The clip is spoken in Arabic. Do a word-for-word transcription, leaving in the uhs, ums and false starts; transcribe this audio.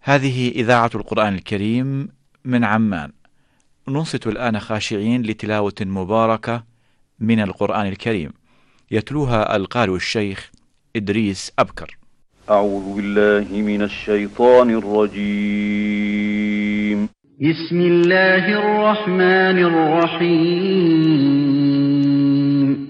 هذه إذاعة القرآن الكريم من عمان. ننصت الآن خاشعين لتلاوة مباركة من القرآن الكريم، يتلوها القارئ الشيخ إدريس أبكر. أعوذ بالله من الشيطان الرجيم. بسم الله الرحمن الرحيم.